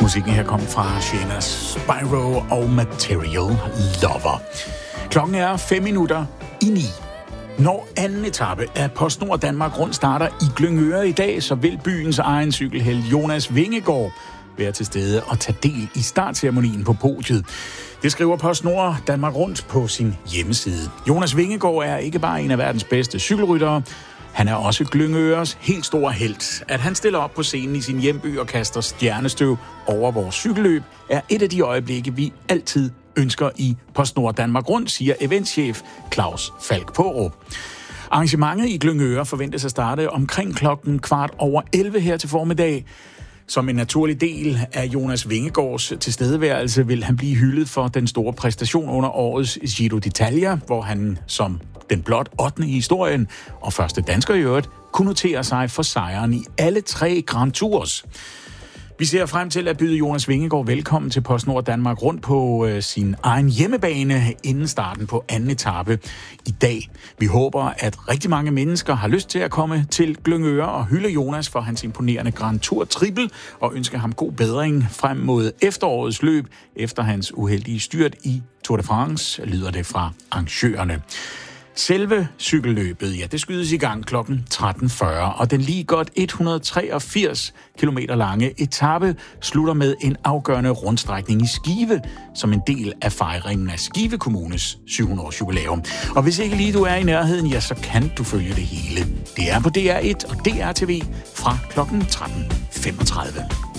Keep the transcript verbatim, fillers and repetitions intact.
Musikken her kom fra Shenas Spyro og Material Lover. Klokken er fem minutter i ni. Når anden etape af PostNord Danmark Rundt starter i Glyngøre i dag, så vil byens egen cykelhelt Jonas Vingegaard være til stede og tage del i startceremonien på podiet. Det skriver PostNord Danmark Rundt på sin hjemmeside. Jonas Vingegaard er ikke bare en af verdens bedste cykelryttere, han er også Glyngøres helt store helt. At han stiller op på scenen i sin hjemby og kaster stjernestøv over vores cykelløb, er et af de øjeblikke, vi altid ønsker i PostNord Danmark Rundt, siger eventchef Claus Falk Paarup. Arrangementet i Glyngøre forventes at starte omkring klokken kvart over elleve her til formiddag. Som en naturlig del af Jonas Vingegaards tilstedeværelse vil han blive hyldet for den store præstation under årets Giro d'Italia, hvor han som den blot ottende i historien og første dansker i øvrigt kunne notere sig for sejren i alle tre Grand Tours. Vi ser frem til at byde Jonas Vingegaard velkommen til PostNord Danmark Rundt på øh, sin egen hjemmebane inden starten på anden etape i dag. Vi håber, at rigtig mange mennesker har lyst til at komme til Glyngøre og hylde Jonas for hans imponerende Grand Tour triple og ønske ham god bedring frem mod efterårets løb efter hans uheldige styrt i Tour de France, lyder det fra arrangørerne. Selve cykelløbet, ja, det skydes i gang klokken tretten fyrre, og den lige godt et hundrede treogfirs kilometer lange etape slutter med en afgørende rundstrækning i Skive, som en del af fejringen af Skive Kommunes syv hundrede års jubilæum. Og hvis ikke lige du er i nærheden, ja, så kan du følge det hele. Det er på D R et og D R T V fra klokken tretten femogtredive.